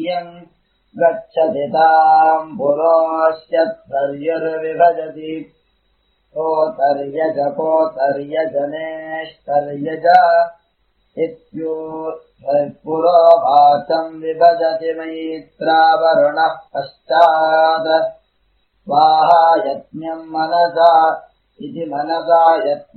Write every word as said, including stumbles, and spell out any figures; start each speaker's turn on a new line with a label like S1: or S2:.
S1: यम् गच्छति ताम् पुरोऽस्यत्तर्युर्विभजति कोतर्यज कोतर्यजनेष्तर्यज इत्यो पुरोभासम् विभजति मैत्रावरुणः पश्चात् स्वाहा यज्ञम् मनसा इति मनसा यज्ञ